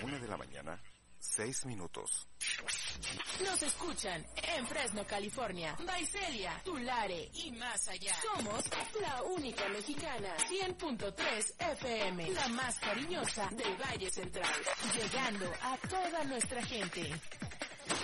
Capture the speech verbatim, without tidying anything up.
Una de la mañana, seis minutos. Nos escuchan en Fresno, California, Visalia, Tulare y más allá. Somos la única mexicana, cien punto tres F M, la más cariñosa del Valle Central, llegando a toda nuestra gente.